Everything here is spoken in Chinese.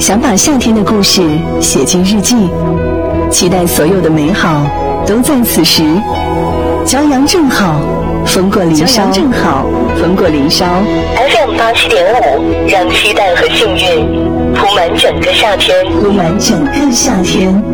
想把夏天的故事写进日记，期待所有的美好都在此时。骄阳正好，风过林梢。 FM 87.5，让期待和幸运铺满整个夏天。